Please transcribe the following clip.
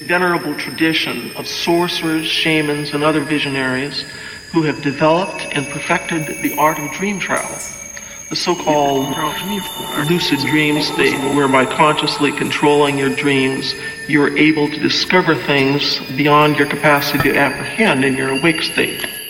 venerable tradition of sorcerers, shamans, and other visionaries who have developed and perfected the art of dream travel, the so-called lucid dream state, whereby consciously controlling your dreams, you're able to discover things beyond your capacity to apprehend in your awake state.